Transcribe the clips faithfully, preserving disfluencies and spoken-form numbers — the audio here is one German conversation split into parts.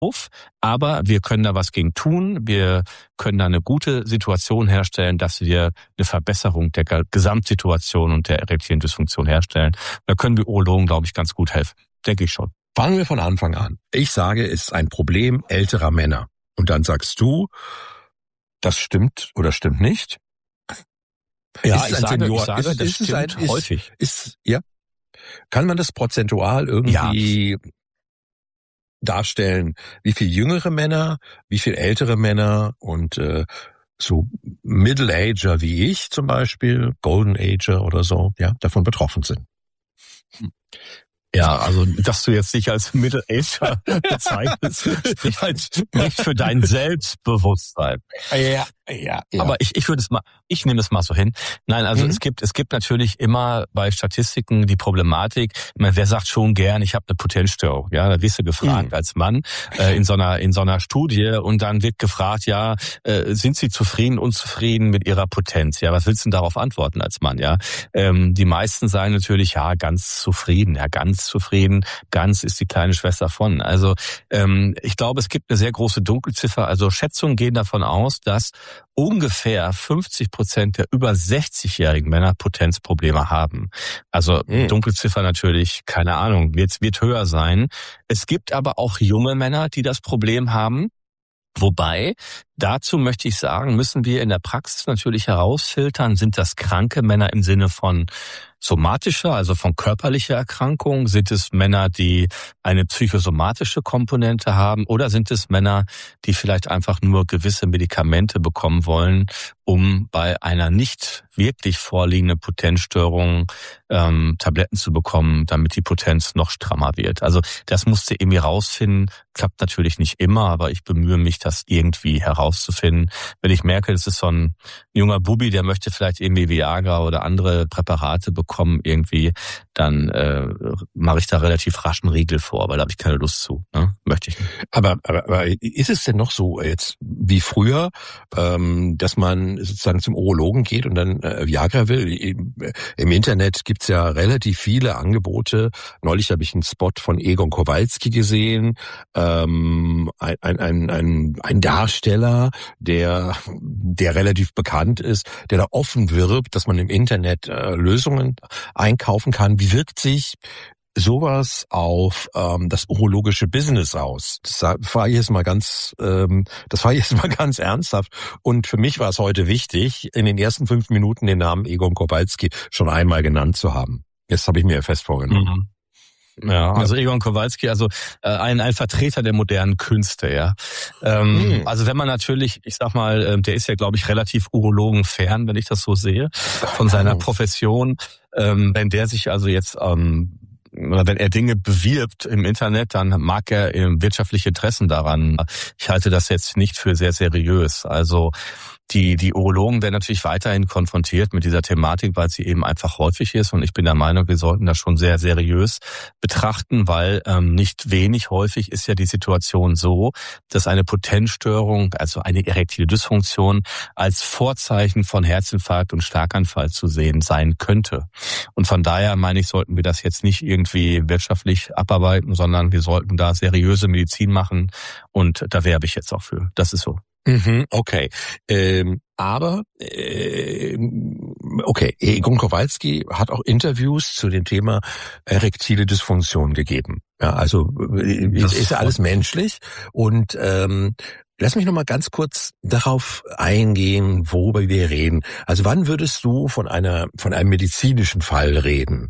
doof, aber wir können da was gegen tun. Wir können da eine gute Situation herstellen, dass wir eine Verbesserung der Gesamtsituation und der erektilen Dysfunktion herstellen. Da können wir Urologen, glaube ich, ganz gut helfen. Denke ich schon. Fangen wir von Anfang an. Ich sage, es ist ein Problem älterer Männer. Und dann sagst du, das stimmt oder stimmt nicht? Ja, ich sage, ich sage, ist, das ist stimmt ein, ist, häufig. Ist, ja. Kann man das prozentual irgendwie ja. darstellen? Wie viel jüngere Männer, wie viel ältere Männer und äh, so Middle-Ager wie ich zum Beispiel, Golden-Ager oder so, ja, davon betroffen sind? Ja, also, dass du jetzt dich als Middle-Ager bezeichnest, spricht halt nicht für dein Selbstbewusstsein. Ja, ja, ja. Aber ich, ich würde es mal, ich nehme es mal so hin. Nein, also Mhm. es gibt, es gibt natürlich immer bei Statistiken die Problematik. Ich meine, wer sagt schon gern, ich habe eine Potenzstörung? Ja, da wirst du gefragt Mhm. als Mann äh, in so einer, in so einer Studie und dann wird gefragt, ja, äh, sind Sie zufrieden, unzufrieden mit Ihrer Potenz? Ja, was willst du denn darauf antworten als Mann? Ja, ähm, die meisten sagen natürlich, ja, ganz zufrieden, ja, ganz zufrieden, ganz ist die kleine Schwester von. Also ähm, ich glaube, es gibt eine sehr große Dunkelziffer. Also Schätzungen gehen davon aus, dass ungefähr fünfzig Prozent der über sechzigjährigen Männer Potenzprobleme haben. Also Mhm. Dunkelziffer natürlich, keine Ahnung, wird, wird höher sein. Es gibt aber auch junge Männer, die das Problem haben. Wobei, dazu möchte ich sagen, müssen wir in der Praxis natürlich herausfiltern, sind das kranke Männer im Sinne von somatischer, also von körperlicher Erkrankung? Sind es Männer, die eine psychosomatische Komponente haben? Oder sind es Männer, die vielleicht einfach nur gewisse Medikamente bekommen wollen, um bei einer nicht wirklich vorliegenden Potenzstörung ähm, Tabletten zu bekommen, damit die Potenz noch strammer wird? Also das musst du irgendwie rausfinden. Klappt natürlich nicht immer, aber ich bemühe mich, das irgendwie herauszufinden. Wenn ich merke, das ist so ein junger Bubi, der möchte vielleicht irgendwie Viagra oder andere Präparate bekommen, irgendwie, dann äh, mache ich da relativ rasch einen Riegel vor, weil da habe ich keine Lust zu. Ne? Möchte ich nicht. Aber, aber, aber ist es denn noch so jetzt wie früher, ähm, dass man sozusagen zum Urologen geht und dann äh, Viagra will? Im Internet gibt's ja relativ viele Angebote. Neulich habe ich einen Spot von Egon Kowalski gesehen, ähm, ein, ein, ein, ein, ein Darsteller, der, der relativ bekannt ist, der da offen wirbt, dass man im Internet äh, Lösungen einkaufen kann. Wie wirkt sich sowas auf ähm, das urologische Business aus? Das frage ich jetzt mal ganz, ähm, das frage ich jetzt mal ganz ernsthaft. Und für mich war es heute wichtig, in den ersten fünf Minuten den Namen Egon Kowalski schon einmal genannt zu haben. Jetzt habe ich mir fest vorgenommen. Mhm. Ja, also Egon Kowalski, also äh, ein ein Vertreter der modernen Künste, ja. Ähm, Mhm. Also wenn man natürlich, ich sag mal, äh, der ist ja, glaube ich, relativ urologenfern, wenn ich das so sehe, von seiner Profession. Ähm, wenn der sich also jetzt ähm, oder wenn er Dinge bewirbt im Internet, dann mag er ähm, wirtschaftliche Interessen daran. Ich halte das jetzt nicht für sehr seriös. Also die die Urologen werden natürlich weiterhin konfrontiert mit dieser Thematik, weil sie eben einfach häufig ist. Und ich bin der Meinung, wir sollten das schon sehr seriös betrachten, weil ähm, nicht wenig häufig ist ja die Situation so, dass eine Potenzstörung, also eine erektile Dysfunktion, als Vorzeichen von Herzinfarkt und Schlaganfall zu sehen sein könnte. Und von daher meine ich, sollten wir das jetzt nicht irgendwie wirtschaftlich abarbeiten, sondern wir sollten da seriöse Medizin machen. Und da werbe ich jetzt auch für. Das ist so. Mhm, okay. Ähm, aber, äh, okay, Egon Kowalski hat auch Interviews zu dem Thema erektile Dysfunktion gegeben. Ja, also ist, ist ja alles menschlich. Und ähm, lass mich noch mal ganz kurz darauf eingehen, worüber wir reden. Also wann würdest du von einer von einem medizinischen Fall reden?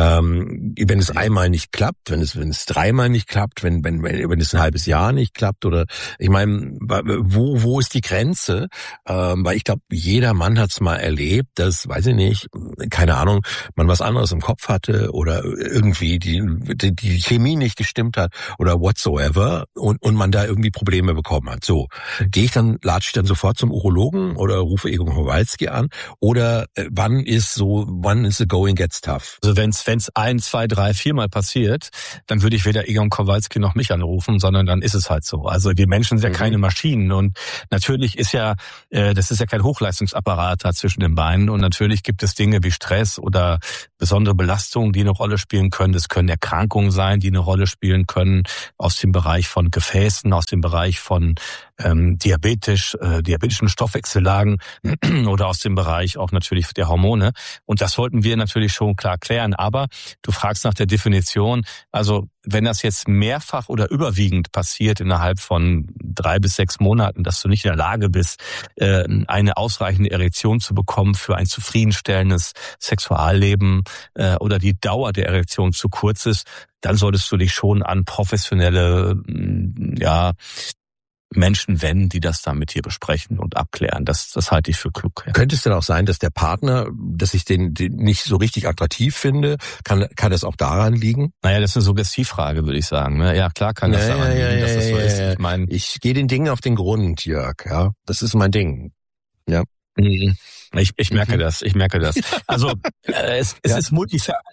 Ähm, wenn es einmal nicht klappt, wenn es wenn es dreimal nicht klappt, wenn wenn wenn es ein halbes Jahr nicht klappt oder ich meine, wo wo ist die Grenze? Ähm, weil ich glaube, jeder Mann hat es mal erlebt, dass, weiß ich nicht, keine Ahnung, man was anderes im Kopf hatte oder irgendwie die die, die Chemie nicht gestimmt hat oder whatsoever und und man da irgendwie Probleme bekommen hat. So. So, gehe ich dann, latsche ich dann sofort zum Urologen oder rufe Egon Kowalski an? Oder äh, wann ist so, wann ist the going gets tough? Also wenn es wenn es ein, zwei, drei, viermal passiert, dann würde ich weder Egon Kowalski noch mich anrufen, sondern dann ist es halt so. Also die Menschen sind ja mhm. keine Maschinen und natürlich ist ja, äh, das ist ja kein Hochleistungsapparat da zwischen den Beinen und natürlich gibt es Dinge wie Stress oder besondere Belastungen, die eine Rolle spielen können. Es können Erkrankungen sein, die eine Rolle spielen können aus dem Bereich von Gefäßen, aus dem Bereich von ähm, diabetisch, äh, diabetischen Stoffwechsellagen oder aus dem Bereich auch natürlich der Hormone. Und das sollten wir natürlich schon klar klären. Aber du fragst nach der Definition. Also wenn das jetzt mehrfach oder überwiegend passiert innerhalb von drei bis sechs Monaten, dass du nicht in der Lage bist, eine ausreichende Erektion zu bekommen für ein zufriedenstellendes Sexualleben oder die Dauer der Erektion zu kurz ist, dann solltest du dich schon an professionelle, ja, Menschen wenden, die das dann mit dir besprechen und abklären. Das, das halte ich für klug. Ja. Könnte es denn auch sein, dass der Partner, dass ich den, den nicht so richtig attraktiv finde? Kann, kann das auch daran liegen? Naja, das ist eine Suggestivfrage, würde ich sagen. Ja, klar kann das ja, daran ja, liegen, ja, dass das so ist. Ich meine, ich gehe den Dingen auf den Grund, Jörg. Ja, das ist mein Ding. Ja. Ich, ich merke mhm. das. Ich merke das. Also äh, es, es ja. ist multifaktoriell.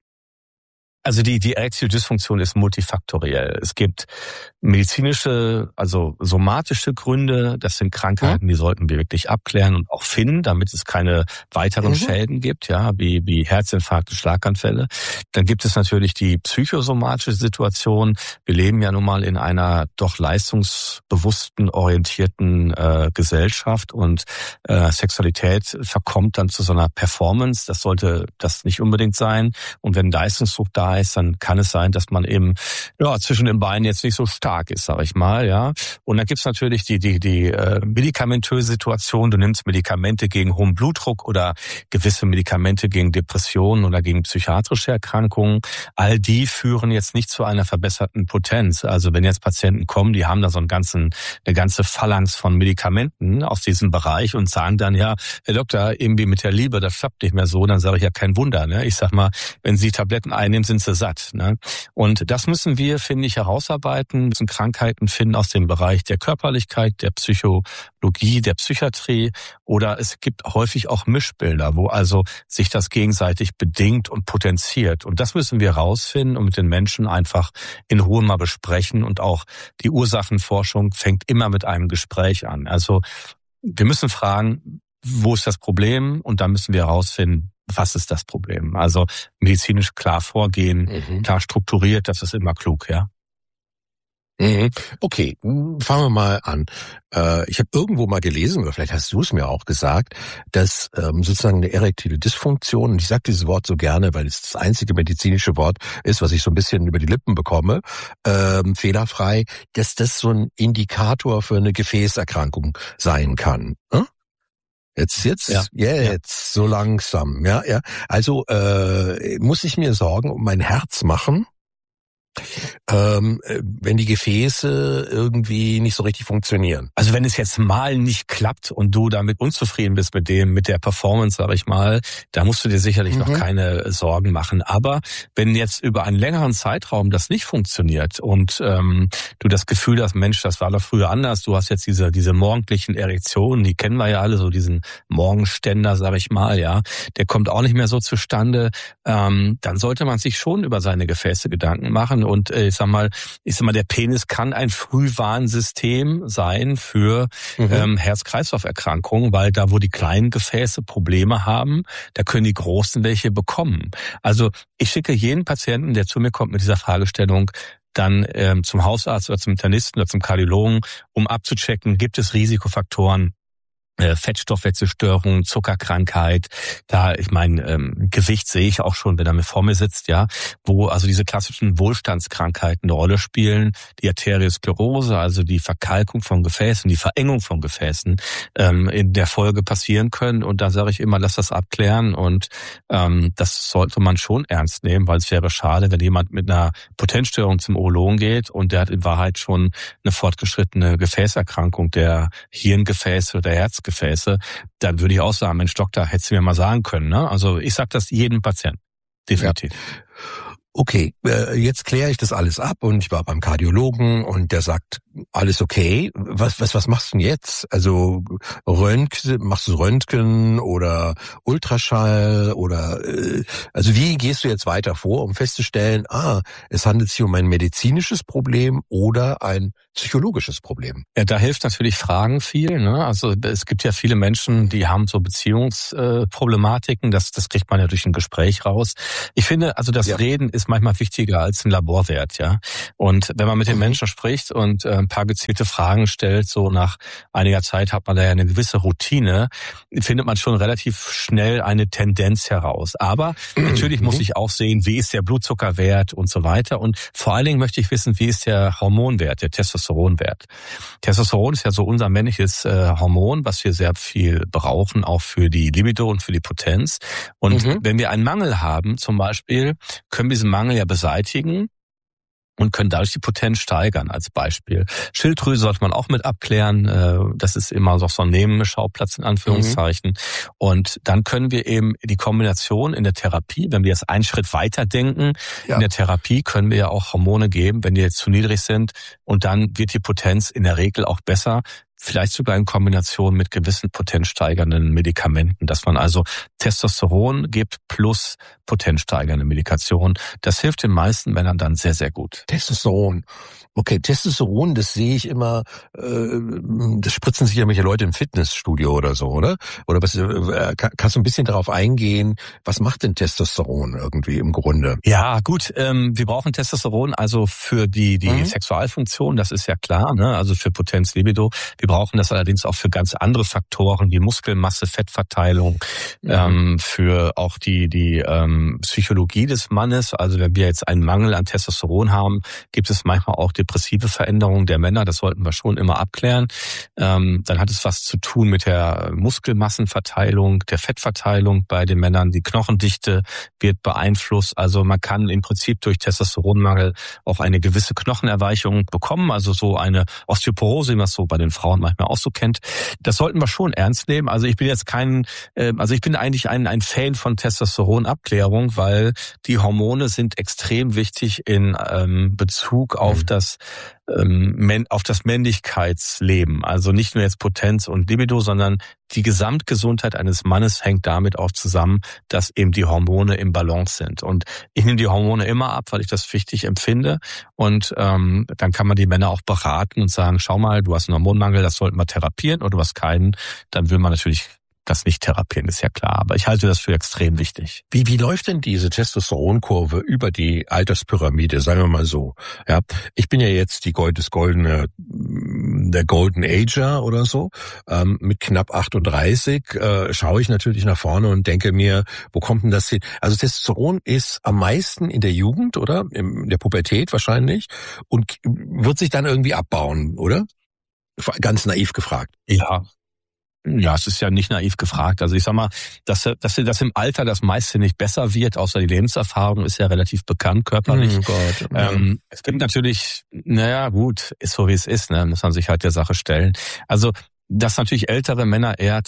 Also die, die erektile Dysfunktion ist multifaktoriell. Es gibt medizinische, also somatische Gründe. Das sind Krankheiten, die sollten wir wirklich abklären und auch finden, damit es keine weiteren mhm. Schäden gibt, ja, wie, wie Herzinfarkte, Schlaganfälle. Dann gibt es natürlich die psychosomatische Situation. Wir leben ja nun mal in einer doch leistungsbewussten, orientierten äh, Gesellschaft und äh, Sexualität verkommt dann zu so einer Performance. Das sollte das nicht unbedingt sein. Und wenn Leistungsdruck da ist, dann kann es sein, dass man eben ja zwischen den Beinen jetzt nicht so stark ist, sag ich mal, ja. Und dann gibt's natürlich die die die äh, medikamentöse Situation. Du nimmst Medikamente gegen hohen Blutdruck oder gewisse Medikamente gegen Depressionen oder gegen psychiatrische Erkrankungen. All die führen jetzt nicht zu einer verbesserten Potenz. Also wenn jetzt Patienten kommen, die haben da so einen ganzen eine ganze Phalanx von Medikamenten aus diesem Bereich und sagen dann, ja, Herr Doktor, irgendwie mit der Liebe, das klappt nicht mehr so, dann sage ich ja kein Wunder, ne? Ich sag mal, wenn Sie Tabletten einnehmen, sind Sie satt, ne? Und das müssen wir, finde ich, herausarbeiten. Wir müssen Krankheiten finden aus dem Bereich der Körperlichkeit, der Psychologie, der Psychiatrie. Oder es gibt häufig auch Mischbilder, wo also sich das gegenseitig bedingt und potenziert. Und das müssen wir herausfinden und mit den Menschen einfach in Ruhe mal besprechen. Und auch die Ursachenforschung fängt immer mit einem Gespräch an. Also wir müssen fragen, wo ist das Problem? Und dann müssen wir herausfinden, was ist das Problem? Also medizinisch klar vorgehen, mhm. klar strukturiert, das ist immer klug, ja. Mhm. Okay, fangen wir mal an. Ich habe irgendwo mal gelesen, oder vielleicht hast du es mir auch gesagt, dass sozusagen eine erektile Dysfunktion, und ich sage dieses Wort so gerne, weil es das einzige medizinische Wort ist, was ich so ein bisschen über die Lippen bekomme, ähm, fehlerfrei, dass das so ein Indikator für eine Gefäßerkrankung sein kann. Hm? Jetzt, jetzt, ja, jetzt, ja. so langsam, ja, ja. Also äh, muss ich mir Sorgen um mein Herz machen, ähm, wenn die Gefäße irgendwie nicht so richtig funktionieren. Also wenn es jetzt mal nicht klappt und du damit unzufrieden bist mit dem, mit der Performance, sag ich mal, da musst du dir sicherlich mhm. noch keine Sorgen machen. Aber wenn jetzt über einen längeren Zeitraum das nicht funktioniert und ähm, du das Gefühl hast, Mensch, das war doch früher anders, du hast jetzt diese diese morgendlichen Erektionen, die kennen wir ja alle, so diesen Morgenständer, sag ich mal, ja, der kommt auch nicht mehr so zustande, ähm, dann sollte man sich schon über seine Gefäße Gedanken machen. Und äh, ich sag mal, ich sag mal, der Penis kann ein Frühwarnsystem sein für mhm. ähm, Herz-Kreislauf-Erkrankungen, weil da, wo die kleinen Gefäße Probleme haben, da können die großen welche bekommen. Also ich schicke jeden Patienten, der zu mir kommt mit dieser Fragestellung, dann ähm, zum Hausarzt oder zum Internisten oder zum Kardiologen, um abzuchecken, gibt es Risikofaktoren, Fettstoffwechselstörungen, Zuckerkrankheit, da, ich meine, ähm, Gewicht sehe ich auch schon, wenn er mir vor mir sitzt, ja, wo also diese klassischen Wohlstandskrankheiten eine Rolle spielen, die Arteriosklerose, also die Verkalkung von Gefäßen, die Verengung von Gefäßen, ähm, in der Folge passieren können. Und da sage ich immer, lass das abklären und ähm, das sollte man schon ernst nehmen, weil es wäre schade, wenn jemand mit einer Potenzstörung zum Urologen geht und der hat in Wahrheit schon eine fortgeschrittene Gefäßerkrankung der Hirngefäße oder Herz Gefäße, dann würde ich auch sagen, Mensch Doktor, hättest du mir mal sagen können. Ne? Also ich sage das jedem Patienten, definitiv. Ja. Okay, jetzt kläre ich das alles ab und ich war beim Kardiologen und der sagt, alles okay. Was, was, was machst du denn jetzt? Also Röntgen, machst du Röntgen oder Ultraschall oder äh, also wie gehst du jetzt weiter vor, um festzustellen, ah, es handelt sich um ein medizinisches Problem oder ein psychologisches Problem? Ja, da hilft natürlich Fragen viel. Ne? Also es gibt ja viele Menschen, die haben so Beziehungsproblematiken. Das, das kriegt man ja durch ein Gespräch raus. Ich finde, also das ja. Reden ist manchmal wichtiger als ein Laborwert, ja. Und wenn man mit den mhm. Menschen spricht und äh, ein paar gezielte Fragen stellt, so nach einiger Zeit hat man da ja eine gewisse Routine, findet man schon relativ schnell eine Tendenz heraus. Aber natürlich mhm. muss ich auch sehen, wie ist der Blutzuckerwert und so weiter. Und vor allen Dingen möchte ich wissen, wie ist der Hormonwert, der Testosteronwert. Testosteron ist ja so unser männliches äh, Hormon, was wir sehr viel brauchen, auch für die Libido und für die Potenz. Und mhm. wenn wir einen Mangel haben, zum Beispiel, können wir diesen Mangel ja beseitigen und können dadurch die Potenz steigern, als Beispiel. Schilddrüse sollte man auch mit abklären. Das ist immer so ein Nebenschauplatz in Anführungszeichen. Mhm. Und dann können wir eben die Kombination in der Therapie, wenn wir jetzt einen Schritt weiter denken, ja. in der Therapie können wir ja auch Hormone geben, wenn die jetzt zu niedrig sind. Und dann wird die Potenz in der Regel auch besser. Vielleicht sogar in Kombination mit gewissen potenzsteigernden Medikamenten, dass man also Testosteron gibt plus potenzsteigernde Medikation. Das hilft den meisten Männern dann sehr, sehr gut. Testosteron. Okay, Testosteron, das sehe ich immer, äh, das spritzen sich ja welche Leute im Fitnessstudio oder so, oder? Oder was, äh, kannst du ein bisschen darauf eingehen, was macht denn Testosteron irgendwie im Grunde? Ja, gut, ähm, wir brauchen Testosteron also für die die mhm. Sexualfunktion, das ist ja klar, ne? Also für Potenz, Libido. Wir brauchen das allerdings auch für ganz andere Faktoren wie Muskelmasse, Fettverteilung, mhm. ähm, für auch die die ähm, Psychologie des Mannes. Also wenn wir jetzt einen Mangel an Testosteron haben, gibt es manchmal auch depressive Veränderungen der Männer. Das sollten wir schon immer abklären. Ähm, dann hat es was zu tun mit der Muskelmassenverteilung, der Fettverteilung bei den Männern. Die Knochendichte wird beeinflusst. Also man kann im Prinzip durch Testosteronmangel auch eine gewisse Knochenerweichung bekommen. Also so eine Osteoporose, wie man es so bei den Frauen manchmal auch so kennt. Das sollten wir schon ernst nehmen. Also ich bin jetzt kein, äh, also ich bin eigentlich ein, ein Fan von Testosteronabklärung, weil die Hormone sind extrem wichtig in ähm, Bezug auf mhm. das ähm, auf das Männlichkeitsleben. Also nicht nur jetzt Potenz und Libido, sondern die Gesamtgesundheit eines Mannes hängt damit auch zusammen, dass eben die Hormone im Balance sind. Und ich nehme die Hormone immer ab, weil ich das wichtig empfinde. Und ähm, dann kann man die Männer auch beraten und sagen, schau mal, du hast einen Hormonmangel, das sollten wir therapieren, oder du hast keinen. Dann will man natürlich das nicht therapieren, ist ja klar. Aber ich halte das für extrem wichtig. Wie, wie läuft denn diese Testosteronkurve über die Alterspyramide, sagen wir mal so? Ja, ich bin ja jetzt die Gold, das goldene, der Golden Ager oder so. Ähm, mit knapp achtunddreißig äh, schaue ich natürlich nach vorne und denke mir, wo kommt denn das hin? Also Testosteron ist am meisten in der Jugend, oder? In der Pubertät wahrscheinlich. Und wird sich dann irgendwie abbauen, oder? Ganz naiv gefragt. Ja. Ja, es ist ja nicht naiv gefragt. Also ich sag mal, dass, dass, dass im Alter das meiste nicht besser wird, außer die Lebenserfahrung ist ja relativ bekannt körperlich. Oh Gott. Ähm, es gibt natürlich, naja gut, ist so wie es ist, ne, muss man sich halt der Sache stellen. Also dass natürlich ältere Männer eher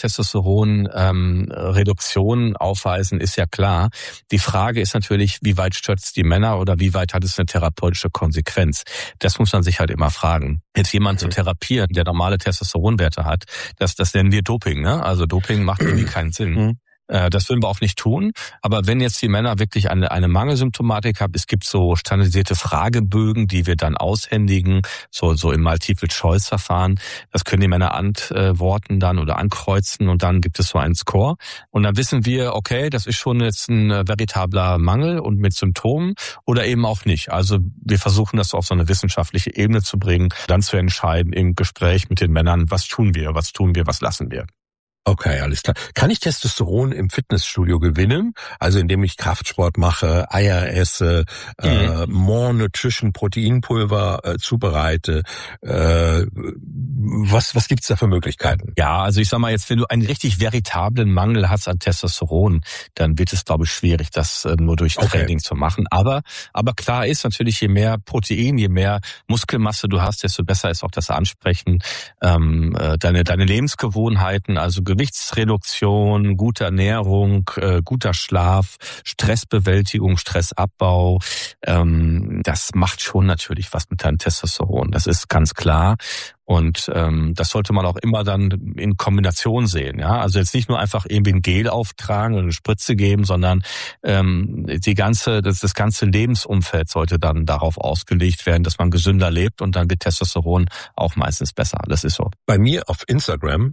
Testosteron-Reduktion ähm, aufweisen, ist ja klar. Die Frage ist natürlich, wie weit stört es die Männer oder wie weit hat es eine therapeutische Konsequenz? Das muss man sich halt immer fragen. Jetzt jemanden mhm. zu therapieren, der normale Testosteronwerte hat, das, das nennen wir Doping, ne? Also Doping macht irgendwie keinen Sinn. Mhm. Das würden wir auch nicht tun. Aber wenn jetzt die Männer wirklich eine, eine Mangelsymptomatik haben, es gibt so standardisierte Fragebögen, die wir dann aushändigen, so, so im Multiple-Choice-Verfahren. Das können die Männer antworten dann oder ankreuzen und dann gibt es so einen Score. Und dann wissen wir, okay, das ist schon jetzt ein veritabler Mangel und mit Symptomen oder eben auch nicht. Also wir versuchen das auf so eine wissenschaftliche Ebene zu bringen, dann zu entscheiden im Gespräch mit den Männern, was tun wir, was tun wir, was lassen wir. Okay, alles klar. Kann ich Testosteron im Fitnessstudio gewinnen? Also indem ich Kraftsport mache, Eier esse, mhm. äh, More Nutrition Proteinpulver äh, zubereite. Äh, Was, was gibt's da für Möglichkeiten? Ja, also ich sag mal jetzt, wenn du einen richtig veritablen Mangel hast an Testosteron, dann wird es, glaube ich, schwierig, das äh, nur durch Okay. Training zu machen. Aber, aber klar ist natürlich, je mehr Protein, je mehr Muskelmasse du hast, desto besser ist auch das Ansprechen, ähm, äh, deine, deine Lebensgewohnheiten, also Gewichtsreduktion, gute Ernährung, äh, guter Schlaf, Stressbewältigung, Stressabbau, ähm, das macht schon natürlich was mit deinem Testosteron. Das ist ganz klar. Und ähm, das sollte man auch immer dann in Kombination sehen. Ja, also jetzt nicht nur einfach irgendwie ein Gel auftragen oder eine Spritze geben, sondern ähm, die ganze, das, das ganze Lebensumfeld sollte dann darauf ausgelegt werden, dass man gesünder lebt und dann wird Testosteron auch meistens besser. Das ist so. Bei mir auf Instagram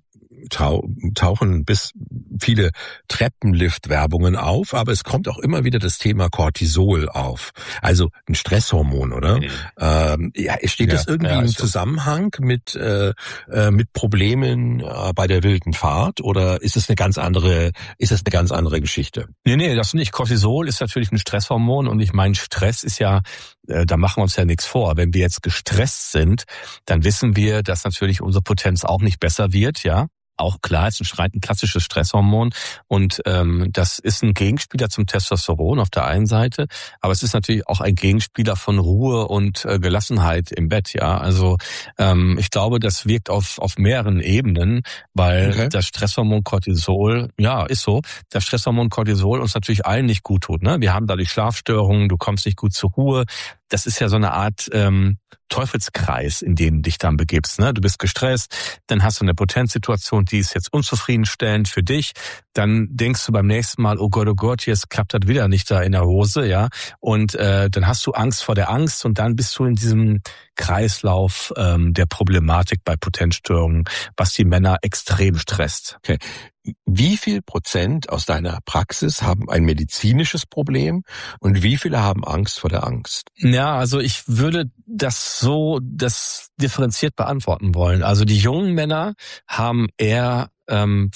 tauchen bis viele Treppenlift-Werbungen auf, aber es kommt auch immer wieder das Thema Cortisol auf. Also ein Stresshormon, oder? Mhm. Ähm, ja, steht ja, das irgendwie ja, im Zusammenhang mit äh, mit Problemen äh, bei der wilden Fahrt oder ist es eine ganz andere, ist es eine ganz andere Geschichte? Nee, nee, das nicht. Cortisol ist natürlich ein Stresshormon und ich meine, Stress ist ja, äh, da machen wir uns ja nichts vor. Wenn wir jetzt gestresst sind, dann wissen wir, dass natürlich unsere Potenz auch nicht besser wird, ja. Auch klar, ist ein, ein klassisches Stresshormon und ähm, das ist ein Gegenspieler zum Testosteron auf der einen Seite, aber es ist natürlich auch ein Gegenspieler von Ruhe und äh, Gelassenheit im Bett, ja. Also ähm, ich glaube, das wirkt auf auf mehreren Ebenen, weil okay. das Stresshormon Cortisol, ja, ist so, das Stresshormon Cortisol uns natürlich allen nicht gut tut, ne? Wir haben dadurch Schlafstörungen, du kommst nicht gut zur Ruhe. Das ist ja so eine Art ähm, Teufelskreis, in den du dich dann begibst. Ne? Du bist gestresst, dann hast du eine Potenzsituation, die ist jetzt unzufriedenstellend für dich. Dann denkst du beim nächsten Mal, oh Gott, oh Gott, jetzt klappt das wieder nicht da in der Hose, ja. Und äh, dann hast du Angst vor der Angst und dann bist du in diesem Kreislauf ähm, der Problematik bei Potenzstörungen, was die Männer extrem stresst. Okay. Wie viel Prozent aus deiner Praxis haben ein medizinisches Problem und wie viele haben Angst vor der Angst? Ja, also ich würde das so, das differenziert beantworten wollen. Also die jungen Männer haben eher ähm,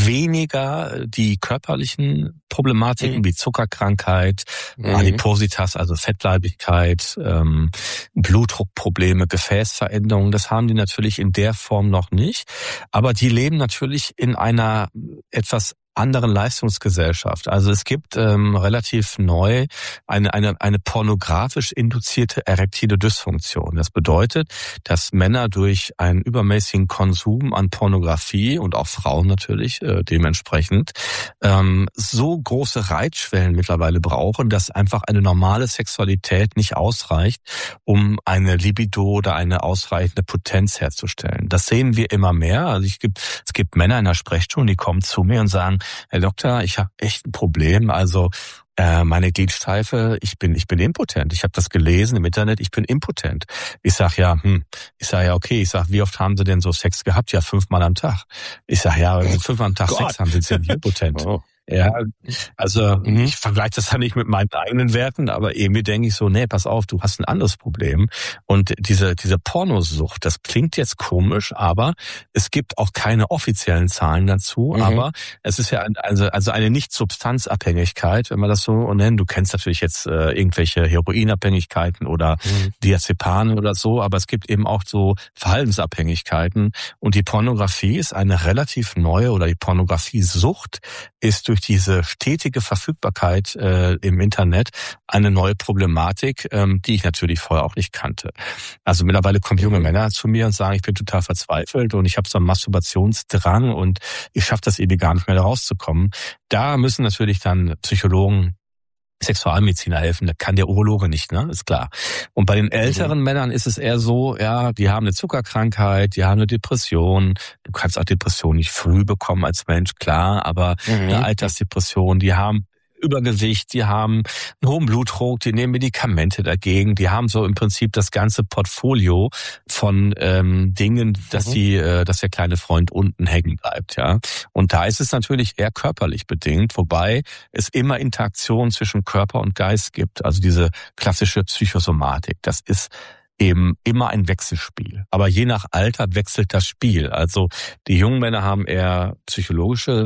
weniger die körperlichen Problematiken mhm. wie Zuckerkrankheit, mhm. Adipositas, also Fettleibigkeit, ähm, Blutdruckprobleme, Gefäßveränderungen. Das haben die natürlich in der Form noch nicht. Aber die leben natürlich in einer etwas anderen Leistungsgesellschaft. Also es gibt ähm, relativ neu eine, eine, eine pornografisch induzierte erektile Dysfunktion. Das bedeutet, dass Männer durch einen übermäßigen Konsum an Pornografie und auch Frauen natürlich äh, dementsprechend ähm, so große Reizschwellen mittlerweile brauchen, dass einfach eine normale Sexualität nicht ausreicht, um eine Libido oder eine ausreichende Potenz herzustellen. Das sehen wir immer mehr. Also ich gibt, es gibt Männer in der Sprechstunde, die kommen zu mir und sagen, Herr Doktor, ich habe echt ein Problem. Also äh, meine Gliedsteife, ich bin ich bin impotent. Ich habe das gelesen im Internet, ich bin impotent. Ich sag ja, hm, ich sag ja, okay. Ich sag, wie oft haben Sie denn so Sex gehabt? Ja, fünfmal am Tag. Ich sag, ja, wenn Sie fünfmal am Tag Gott. Sex haben, sind Sie nicht impotent. Oh. Ja, also mhm. ich vergleiche das ja nicht mit meinen eigenen Werten, aber irgendwie denke ich so, nee, pass auf, du hast ein anderes Problem. Und diese diese Pornosucht, das klingt jetzt komisch, aber es gibt auch keine offiziellen Zahlen dazu. Mhm. Aber es ist ja ein, also also eine Nicht-Substanzabhängigkeit, wenn man das so nennt. Du kennst natürlich jetzt äh, irgendwelche Heroinabhängigkeiten oder mhm. Diazepane oder so, aber es gibt eben auch so Verhaltensabhängigkeiten. Und die Pornografie ist eine relativ neue oder die Pornografiesucht ist durch diese stetige Verfügbarkeit äh, im Internet eine neue Problematik, ähm, die ich natürlich vorher auch nicht kannte. Also mittlerweile kommen junge Männer zu mir und sagen, ich bin total verzweifelt und ich habe so einen Masturbationsdrang und ich schaffe das irgendwie gar nicht mehr da rauszukommen. Da müssen natürlich dann Psychologen, Sexualmediziner helfen, das kann der Urologe nicht, ne? Ist klar. Und bei den älteren mhm. Männern ist es eher so, ja, die haben eine Zuckerkrankheit, die haben eine Depression. Du kannst auch Depression nicht früh bekommen als Mensch, klar, aber mhm. eine Altersdepression, die haben Übergewicht, die haben einen hohen Blutdruck, die nehmen Medikamente dagegen, die haben so im Prinzip das ganze Portfolio von ähm, Dingen, dass mhm. die, äh, dass der kleine Freund unten hängen bleibt, ja. Und da ist es natürlich eher körperlich bedingt, wobei es immer Interaktion zwischen Körper und Geist gibt, also diese klassische Psychosomatik. Das ist eben immer ein Wechselspiel. Aber je nach Alter wechselt das Spiel. Also die jungen Männer haben eher psychologische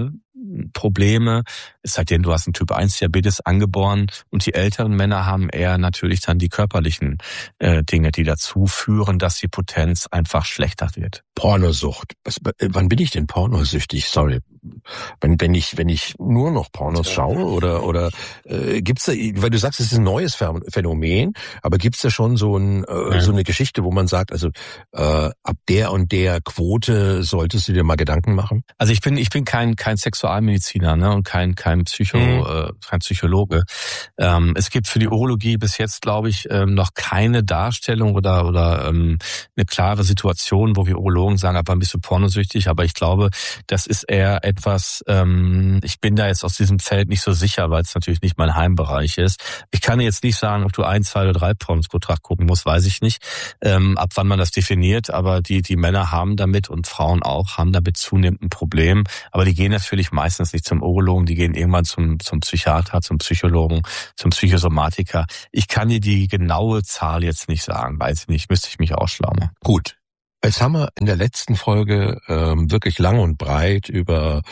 Probleme, es sei denn, du hast einen Typ eins Diabetes angeboren, und die älteren Männer haben eher natürlich dann die körperlichen äh, Dinge, die dazu führen, dass die Potenz einfach schlechter wird. Pornosucht. Was, wann bin ich denn pornosüchtig? Sorry. Wenn, wenn ich, wenn ich nur noch Pornos schaue oder, oder, äh, gibt's da, weil du sagst, es ist ein neues Phänomen, aber gibt's da schon so ein, äh, ja. so eine Geschichte, wo man sagt, also, äh, ab der und der Quote solltest du dir mal Gedanken machen? Also ich bin, ich bin kein, kein Sexualmediziner, ne, und kein, kein Psycho, mhm. äh, kein Psychologe. Ähm, es gibt für die Urologie bis jetzt, glaube ich, ähm, noch keine Darstellung oder, oder, ähm, eine klare Situation, wo wir Urologen sagen, ab wann bist du pornosüchtig, aber ich glaube, das ist eher etwas, ähm, ich bin da jetzt aus diesem Feld nicht so sicher, weil es natürlich nicht mein Heimbereich ist. Ich kann jetzt nicht sagen, ob du ein, zwei oder drei Pornos pro Tag gucken musst, weiß ich nicht, ähm, ab wann man das definiert, aber die, die Männer haben damit und Frauen auch, haben damit zunehmend ein Problem, aber die gehen natürlich meistens nicht zum Urologen, die gehen irgendwann zum, zum Psychiater, zum Psychologen, zum Psychosomatiker. Ich kann dir die genaue Zahl jetzt nicht sagen, weiß ich nicht, müsste ich mich ausschlauen. Gut. Jetzt haben wir in der letzten Folge ähm, wirklich lang und breit über,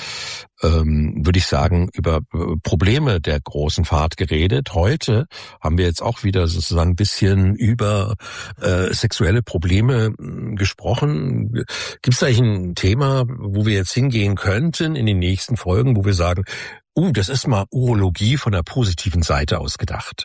ähm, würde ich sagen, über Probleme der großen Fahrt geredet. Heute haben wir jetzt auch wieder sozusagen ein bisschen über äh, sexuelle Probleme äh, gesprochen. Gibt es eigentlich ein Thema, wo wir jetzt hingehen könnten in den nächsten Folgen, wo wir sagen, uh, das ist mal Urologie von der positiven Seite aus gedacht.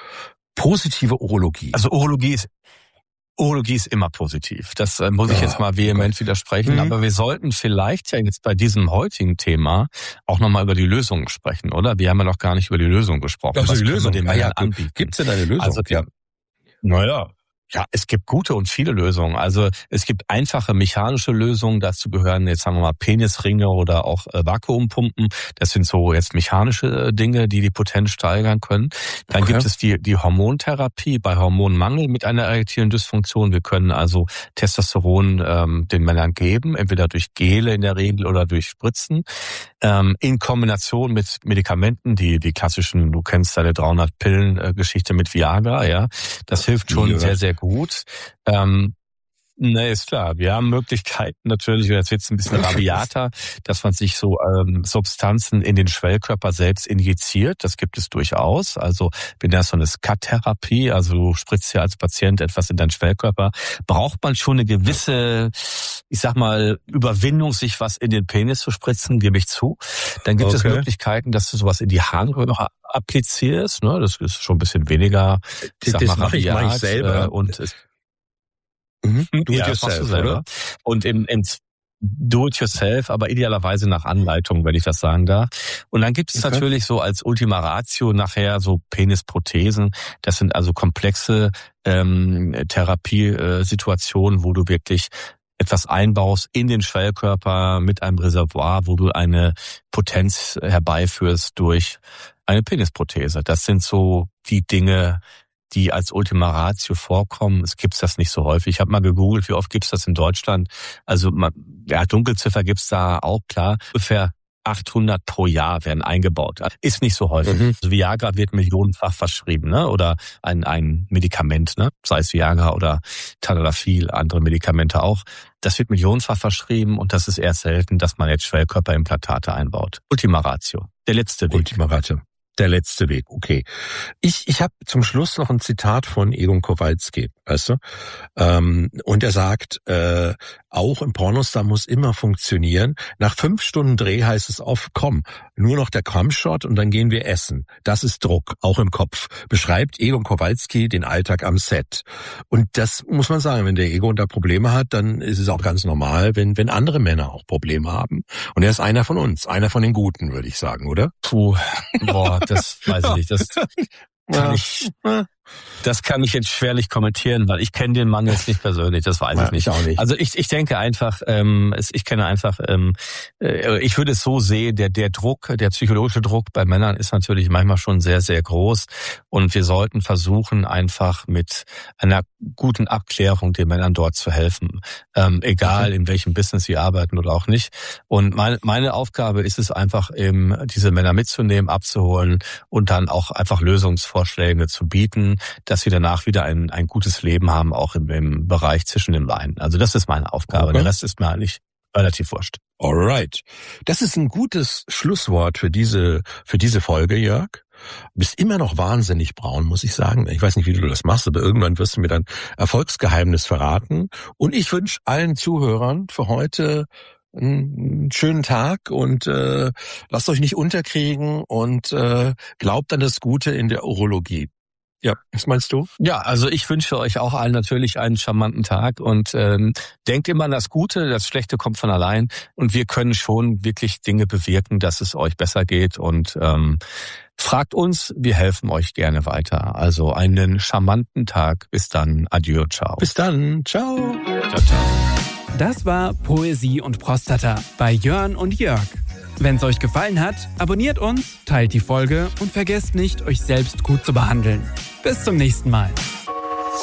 Positive Urologie. Also Urologie ist Urologie ist immer positiv. Das äh, muss ich jetzt mal vehement widersprechen. Mhm. Aber wir sollten vielleicht ja jetzt bei diesem heutigen Thema auch nochmal über die Lösungen sprechen, oder? Wir haben ja noch gar nicht über die Lösung gesprochen. Also was die Lösung, wir den ah, ja, anbieten? Gibt's denn eine Lösung? Also, ja. Naja. Ja, es gibt gute und viele Lösungen. Also es gibt einfache mechanische Lösungen, dazu gehören jetzt sagen wir mal Penisringe oder auch äh, Vakuumpumpen. Das sind so jetzt mechanische äh, Dinge, die die Potenz steigern können. Dann okay. gibt es die die Hormontherapie bei Hormonmangel mit einer erektilen Dysfunktion. Wir können also Testosteron ähm, den Männern geben, entweder durch Gele in der Regel oder durch Spritzen. Ähm, in Kombination mit Medikamenten, die die klassischen, du kennst deine dreihundert Pillen äh, Geschichte mit Viagra, ja. Das hilft schon ja. sehr, sehr gut. Ähm, ne, ist klar. Wir haben Möglichkeiten natürlich, jetzt wird es ein bisschen rabiater, dass man sich so ähm, Substanzen in den Schwellkörper selbst injiziert. Das gibt es durchaus. Also wenn das so eine Skat-Therapie, also du spritzt ja als Patient etwas in deinen Schwellkörper, braucht man schon eine gewisse, ich sag mal, Überwindung, sich was in den Penis zu spritzen, gebe ich zu. Dann gibt okay. es Möglichkeiten, dass du sowas in die Harnröhre noch applizierst. Ne? Das ist schon ein bisschen weniger, ich sag das mal, mache ich, mach ich selber. Äh, und es, mhm. Do ja, it yourself, oder? Und im, im Do it yourself, aber idealerweise nach Anleitung, wenn ich das sagen darf. Und dann gibt es okay. natürlich so als Ultima Ratio nachher so Penisprothesen. Das sind also komplexe ähm, Therapiesituationen, wo du wirklich etwas einbaust in den Schwellkörper mit einem Reservoir, wo du eine Potenz herbeiführst durch eine Penisprothese. Das sind so die Dinge, die als Ultima Ratio vorkommen. Es gibt das nicht so häufig. Ich habe mal gegoogelt, wie oft gibt's das in Deutschland. Also ja, Dunkelziffer gibt's da auch, klar. Ungefähr achthundert pro Jahr werden eingebaut. Ist nicht so häufig. Mhm. Also Viagra wird millionenfach verschrieben, ne? Oder ein ein Medikament, ne? Sei es Viagra oder Tadalafil, andere Medikamente auch. Das wird millionenfach verschrieben und das ist eher selten, dass man jetzt Schwellkörperimplantate einbaut. Ultima Ratio. Der letzte Weg. Ultima Ratio. Der letzte Weg, okay. Ich ich habe zum Schluss noch ein Zitat von Egon Kowalski, weißt du? Ähm, und er sagt, äh, auch im Pornostar muss immer funktionieren. Nach fünf Stunden Dreh heißt es auf, komm, nur noch der Cumshot und dann gehen wir essen. Das ist Druck, auch im Kopf. Beschreibt Egon Kowalski den Alltag am Set. Und das muss man sagen, wenn der Egon da Probleme hat, dann ist es auch ganz normal, wenn wenn andere Männer auch Probleme haben. Und er ist einer von uns, einer von den Guten, würde ich sagen, oder? Puh, boah. Das weiß ich nicht. Das kann ich, das kann ich jetzt schwerlich kommentieren, weil ich kenne den Mann jetzt nicht persönlich. Das weiß ja, ich nicht. Ich auch nicht. Also ich, ich denke einfach, ähm, ich kenne einfach, ähm, ich würde es so sehen, der, der Druck, der psychologische Druck bei Männern ist natürlich manchmal schon sehr, sehr groß. Und wir sollten versuchen, einfach mit einer guten Abklärung den Männern dort zu helfen. Ähm, egal in welchem Business sie arbeiten oder auch nicht. Und meine, meine Aufgabe ist es einfach, eben diese Männer mitzunehmen, abzuholen und dann auch einfach Lösungsvorschläge zu bieten, dass sie danach wieder ein, ein gutes Leben haben, auch im, im Bereich zwischen den Beinen. Also das ist meine Aufgabe. Okay. Der Rest ist mir eigentlich relativ wurscht. Alright. Das ist ein gutes Schlusswort für diese, für diese Folge, Jörg. Bist immer noch wahnsinnig braun, muss ich sagen. Ich weiß nicht, wie du das machst, aber irgendwann wirst du mir dein Erfolgsgeheimnis verraten. Und ich wünsche allen Zuhörern für heute einen schönen Tag und äh, lasst euch nicht unterkriegen und äh, glaubt an das Gute in der Urologie. Ja, was meinst du? Ja, also ich wünsche euch auch allen natürlich einen charmanten Tag und ähm, denkt immer an das Gute, das Schlechte kommt von allein und wir können schon wirklich Dinge bewirken, dass es euch besser geht und ähm, fragt uns, wir helfen euch gerne weiter. Also einen charmanten Tag. Bis dann. Adieu, ciao. Bis dann. Ciao. Ciao, ciao. Das war Poesie und Prostata bei Jörn und Jörg. Wenn es euch gefallen hat, abonniert uns, teilt die Folge und vergesst nicht, euch selbst gut zu behandeln. Bis zum nächsten Mal.